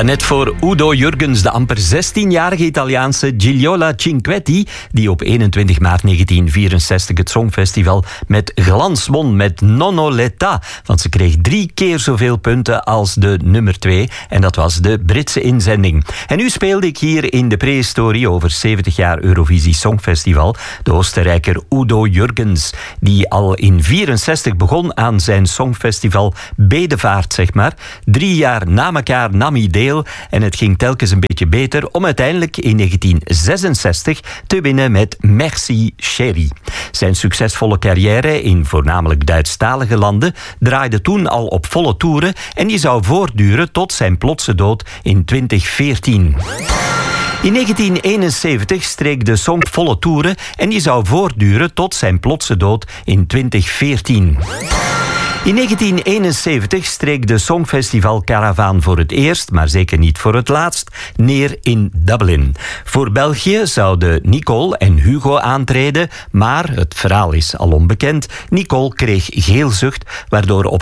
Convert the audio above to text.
Net voor Udo Jurgens, de amper 16-jarige Italiaanse Gigliola Cinquetti, die op 21 maart 1964 het Songfestival met glans won met Nonno l'età, want ze kreeg 3 keer zoveel punten als de nummer 2, en dat was de Britse inzending. En nu speelde ik hier in de prehistorie over 70 jaar Eurovisie Songfestival de Oostenrijker Udo Jurgens, die al in 64 begon aan zijn Songfestival bedevaart, zeg maar. 3 jaar na elkaar nam hij deel en het ging telkens een beetje beter om uiteindelijk in 1966 te winnen met Merci Chérie. Zijn succesvolle carrière in voornamelijk Duitsstalige landen draaide toen al op volle toeren en die zou voortduren tot zijn plotse dood in 2014. In 1971 streek de song volle toeren en die zou voortduren tot zijn plotse dood in 2014. In 1971 streek de Songfestival Karavaan voor het eerst, maar zeker niet voor het laatst, neer in Dublin. Voor België zouden Nicole en Hugo aantreden, maar het verhaal is al onbekend. Nicole kreeg geelzucht, waardoor op